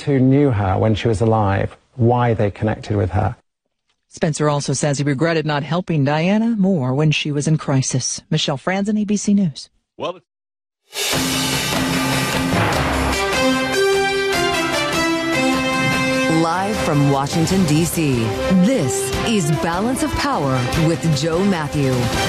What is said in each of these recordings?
who knew her when she was alive, why they connected with her. Spencer also says he regretted not helping Diana more when she was in crisis. Michelle Franzen, ABC News. Well, live from Washington, D.C., this is Balance of Power with Joe Matthew.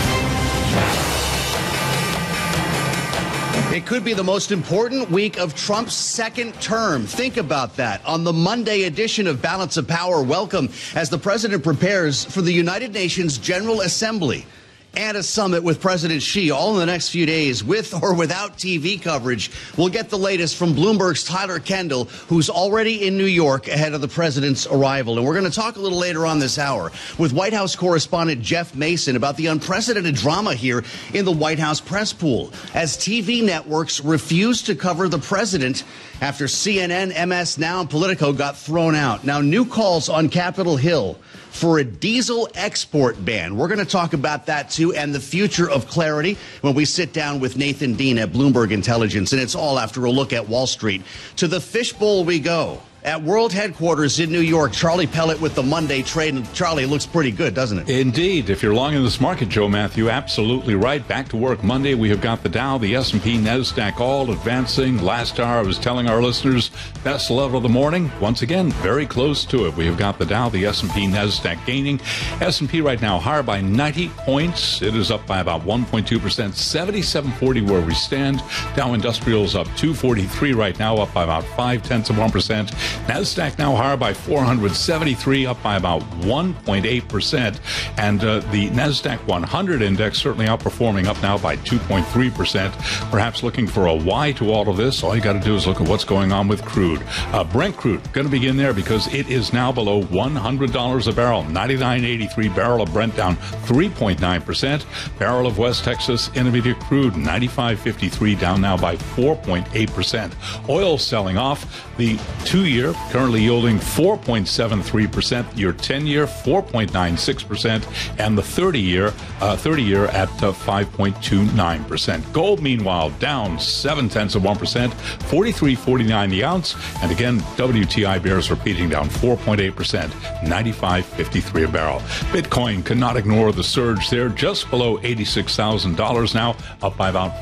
It could be the most important week of Trump's second term. Think about that. On the Monday edition of Balance of Power, welcome as the president prepares for the United Nations General Assembly and a summit with President Xi all in the next few days, with or without TV coverage. We'll get the latest from Bloomberg's Tyler Kendall, who's already in New York ahead of the president's arrival. And we're going to talk a little later on this hour with White House correspondent Jeff Mason about the unprecedented drama here in the White House press pool as TV networks refuse to cover the president after CNN, MS Now, and Politico got thrown out. Now, new calls on Capitol Hill for a diesel export ban. We're going to talk about that, too, and the future of clarity when we sit down with Nathan Dean at Bloomberg Intelligence. And it's all after a look at Wall Street. To the fishbowl we go. At World Headquarters in New York, Charlie Pellet with the Monday trade. And Charlie, looks pretty good, doesn't it? Indeed. If you're long in this market, Joe Matthew, absolutely right. Back to work Monday. We have got the Dow, the S&P, NASDAQ all advancing. Last hour, I was telling our listeners, best level of the morning. Once again, very close to it. We have got the Dow, the S&P, NASDAQ gaining. S&P right now higher by 90 points. It is up by about 1.2%. 77.40 where we stand. Dow Industrials up 243 right now, up by about 0.5%. NASDAQ now higher by 473, up by about 1.8%. And the NASDAQ 100 index certainly outperforming, up now by 2.3%. Perhaps looking for a why to all of this, all you got to do is look at what's going on with crude. Brent crude, going to begin there because it is now below $100 a barrel. 99.83 barrel of Brent down 3.9%. Barrel of West Texas Intermediate crude, 95.53 down now by 4.8%. Oil selling off. The 2-year currently yielding 4.73%, your 10-year 4.96%, and the 30-year at 5.29%. Gold, meanwhile, down 0.7%, 43.49 the ounce, and again, WTI bears repeating, down 4.8%, 95.53 a barrel. Bitcoin cannot ignore the surge there, just below $86,000 now, up by about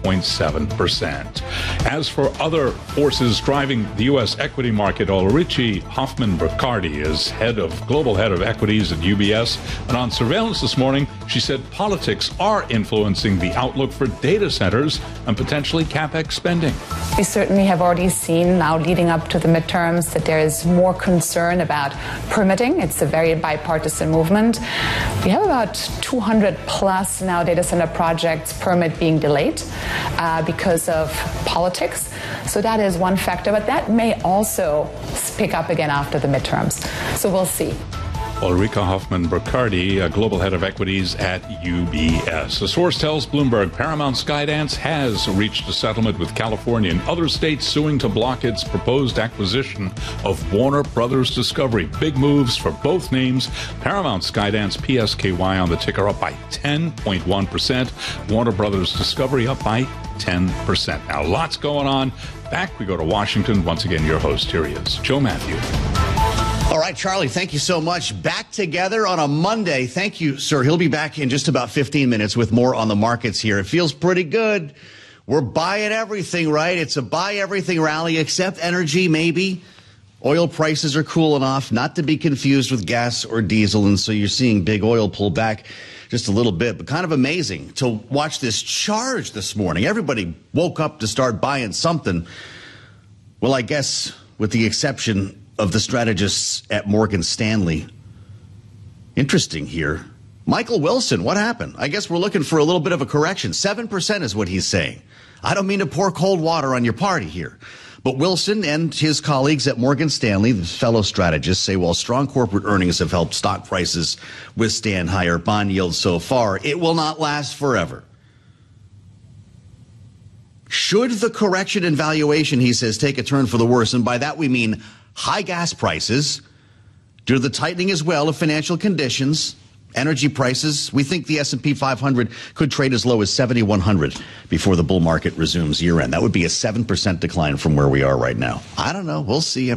5.7%. As for other forces driving the U.S. equity market, Ulrike Hoffman-Briccardi is global head of equities at UBS. And on surveillance this morning, she said politics are influencing the outlook for data centers and potentially CapEx spending. We certainly have already seen now leading up to the midterms that there is more concern about permitting. It's a very bipartisan movement. We have about 200 plus now data center projects permit being delayed because of politics. So that is one factor, but that may also pick up again after the midterms. So we'll see. Ulrike Hoffman-Briccardi, global head of equities at UBS. A source tells Bloomberg Paramount Skydance has reached a settlement with California and other states suing to block its proposed acquisition of Warner Brothers Discovery. Big moves for both names. Paramount Skydance, PSKY on the ticker, up by 10.1%. Warner Brothers Discovery up by 10%. Now, lots going on. Back we go to Washington. Once again, your host, here he is, Joe Matthew. All right, Charlie, thank you so much. Back together on a Monday. Thank you, sir. He'll be back in just about 15 minutes with more on the markets here. It feels pretty good. We're buying everything, right? It's a buy everything rally, except energy, maybe. Oil prices are cooling off, not to be confused with gas or diesel. And so you're seeing big oil pull back just a little bit, but kind of amazing to watch this charge this morning. Everybody woke up to start buying something. Well, I guess with the exception of the strategists at Morgan Stanley. Interesting here. Michael Wilson, what happened? I guess we're looking for a little bit of a correction. 7% is what he's saying. I don't mean to pour cold water on your party here. But Wilson and his colleagues at Morgan Stanley, the fellow strategists, say while strong corporate earnings have helped stock prices withstand higher bond yields so far, it will not last forever. Should the correction in valuation, he says, take a turn for the worse, and by that we mean high gas prices, due to the tightening as well of financial conditions, energy prices, we think the S&P 500 could trade as low as 7,100 before the bull market resumes year-end. That would be a 7% decline from where we are right now. I don't know. We'll see.